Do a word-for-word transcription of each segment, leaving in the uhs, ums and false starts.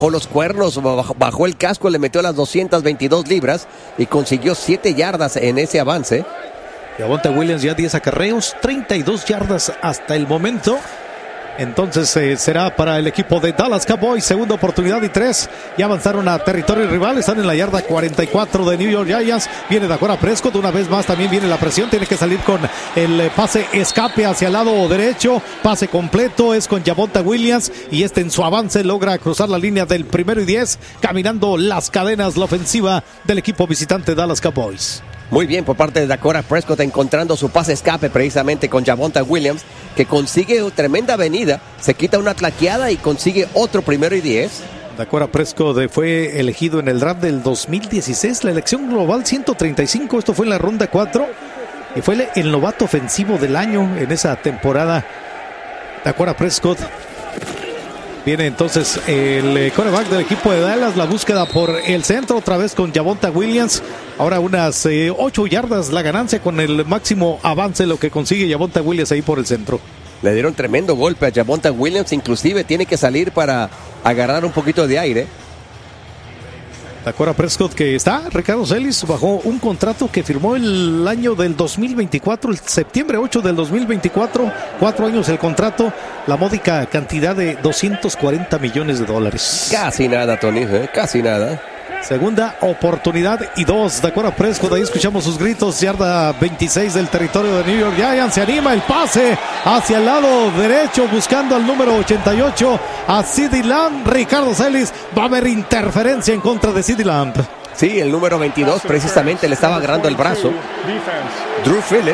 los cuernos, bajó, bajó el casco, le metió las doscientas veintidós libras y consiguió siete yardas en ese avance. Javonte Williams ya diez acarreos, treinta y dos yardas hasta el momento. Entonces eh, será para el equipo de Dallas Cowboys, segunda oportunidad y tres. Ya avanzaron a territorio rival, están en la yarda cuarenta y cuatro de New York Giants. Viene Dakota Prescott, una vez más también viene la presión, tiene que salir con el pase escape hacia el lado derecho. Pase completo, es con Javonte Williams y este en su avance logra cruzar la línea del primero y diez, caminando las cadenas la ofensiva del equipo visitante Dallas Cowboys. Muy bien por parte de Dakota Prescott, encontrando su pase escape precisamente con Javonte Williams, que consigue tremenda avenida, se quita una tlaqueada y consigue otro primero y diez. Dakota Prescott fue elegido en el draft del dos mil dieciséis, la elección global ciento treinta y cinco, esto fue en la ronda cuatro, y fue el novato ofensivo del año en esa temporada. Dakota Prescott. Viene entonces el quarterback del equipo de Dallas, la búsqueda por el centro, otra vez con Javonte Williams. Ahora unas eh, ocho yardas la ganancia con el máximo avance, lo que consigue Javonte Williams ahí por el centro. Le dieron tremendo golpe a Javonte Williams, inclusive tiene que salir para agarrar un poquito de aire. Dakota Prescott que está, Ricardo Celis, bajo un contrato que firmó el año del dos mil veinticuatro, el septiembre ocho del dos mil veinticuatro, cuatro años el contrato, la módica cantidad de doscientos cuarenta millones de dólares. Casi nada, Tony, ¿eh? Casi nada. Segunda oportunidad y dos. Dakota Prescott, ahí escuchamos sus gritos. Yarda veintiséis del territorio de New York Giants. Se anima el pase hacia el lado derecho, buscando al número ochenta y ocho, a CeeDee Lamb. Ricardo Celis, va a haber interferencia en contra de CeeDee Lamb. Sí, el número veintidós precisamente le estaba agarrando el brazo. Drew Phillips.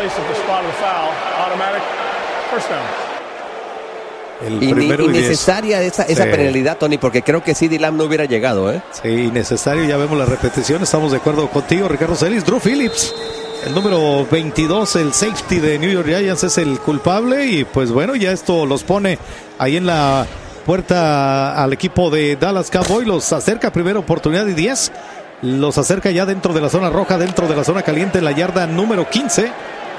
El y primero y innecesaria esa, esa sí. penalidad, Tony, porque creo que CeeDee Lamb no hubiera llegado, ¿eh? Sí, innecesario, ya vemos la repetición, estamos de acuerdo contigo, Ricardo Celis. Drew Phillips, el número veintidós, el safety de New York Giants, es el culpable y pues bueno, ya esto los pone ahí en la puerta al equipo de Dallas Cowboys, los acerca, primera oportunidad y diez, los acerca ya dentro de la zona roja, dentro de la zona caliente, en la yarda número quince.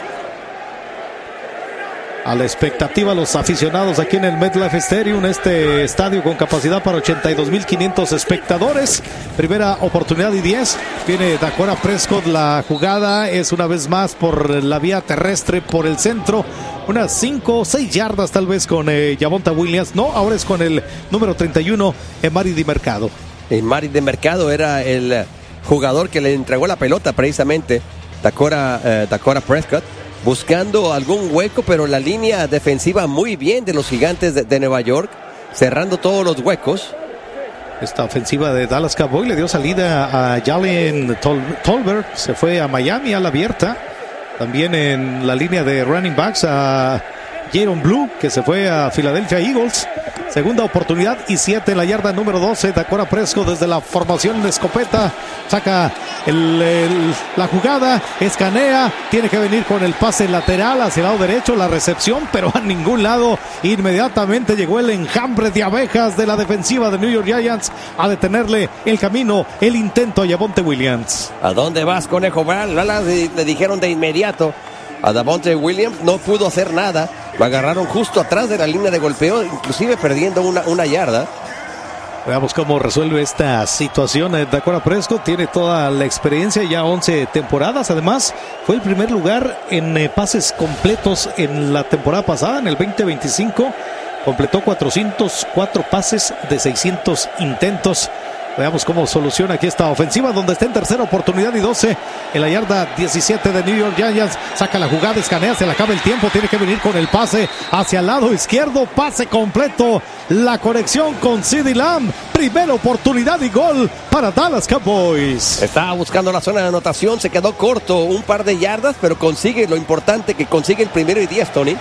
A la expectativa los aficionados aquí en el MetLife Stadium, este estadio con capacidad para ochenta y dos mil quinientos espectadores. Primera oportunidad y diez. Viene Dakota Prescott, la jugada es una vez más por la vía terrestre, por el centro. Unas cinco o seis yardas tal vez con eh, Javonte Williams. No, ahora es con el número treinta y uno, Emari de Mercado. Emari de Mercado era el jugador que le entregó la pelota precisamente. Dakota, eh, Dakota Prescott, buscando algún hueco, pero la línea defensiva muy bien de los Gigantes de, de Nueva York, cerrando todos los huecos. Esta ofensiva de Dallas Cowboys le dio salida a Jalen Tol- Tolbert, se fue a Miami a la abierta. También en la línea de running backs a Jaron Blue, que se fue a Philadelphia Eagles. Segunda oportunidad y siete en la yarda número doce. Dakota Prescott desde la formación de escopeta saca el, el, la jugada, escanea, tiene que venir con el pase lateral hacia el lado derecho, la recepción, pero a ningún lado. Inmediatamente llegó el enjambre de abejas de la defensiva de New York Giants a detenerle el camino, el intento a Javonte Williams. ¿A dónde vas, Conejo Brown? Le dijeron de inmediato a Javonte Williams, no pudo hacer nada. Lo agarraron justo atrás de la línea de golpeo, inclusive perdiendo una, una yarda. Veamos cómo resuelve esta situación. Dakota Prescott tiene toda la experiencia, ya once temporadas. Además, fue el primer lugar en eh, pases completos en la temporada pasada, en el veinte veinticinco. Completó cuatrocientos cuatro pases de seiscientos intentos. Veamos cómo soluciona aquí esta ofensiva, donde está en tercera oportunidad y doce en la yarda diecisiete de New York Giants. Saca la jugada, escanea, se le acaba el tiempo, tiene que venir con el pase hacia el lado izquierdo, pase completo, la conexión con CeeDee Lamb. Primera oportunidad y gol para Dallas Cowboys. Estaba buscando la zona de anotación, se quedó corto, un par de yardas, pero consigue lo importante, que consigue el primero y diez, Tony.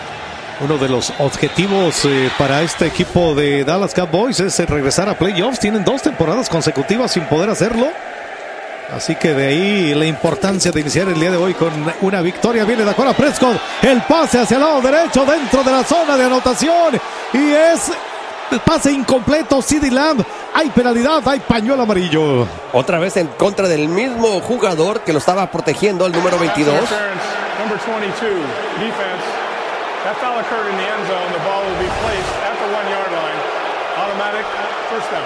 Uno de los objetivos eh, para este equipo de Dallas Cowboys es eh, regresar a playoffs. Tienen dos temporadas consecutivas sin poder hacerlo. Así que de ahí la importancia de iniciar el día de hoy con una victoria. Viene Dakota Prescott, el pase hacia el lado derecho dentro de la zona de anotación. Y es el pase incompleto, CeeDee Lamb. Hay penalidad, hay pañuelo amarillo. Otra vez en contra del mismo jugador que lo estaba protegiendo, el número veintidós. That foul occurred in the end zone. The ball will be placed at the one-yard line. automatic first down.